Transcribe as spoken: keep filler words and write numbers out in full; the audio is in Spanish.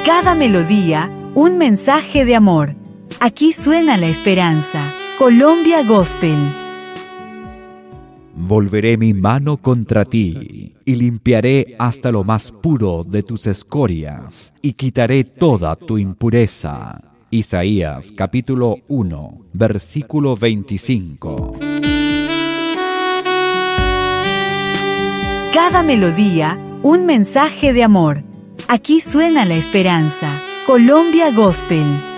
Cada melodía, un mensaje de amor. Aquí suena la esperanza. Colombia Gospel. Volveré mi mano contra ti, y limpiaré hasta lo más puro de tus escorias, y quitaré toda tu impureza. Isaías capítulo uno, versículo veinticinco. Cada melodía, un mensaje de amor. Aquí suena la esperanza. Colombia Gospel.